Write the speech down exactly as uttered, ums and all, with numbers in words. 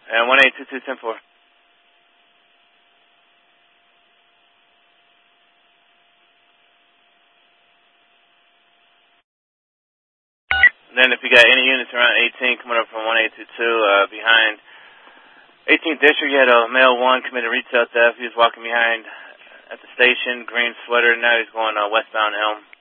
And one eight two two ten four. Then if you got any units around eighteen coming up from one eight two two, uh, behind eighteenth District, you had a male one committed retail theft. He was walking behind at the station, green sweater. Now he's going uh, westbound Elm.